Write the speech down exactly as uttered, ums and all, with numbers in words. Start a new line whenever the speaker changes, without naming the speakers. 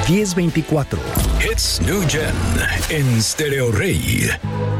diez veinticuatro.
Hits New Gen en Stereo Rey.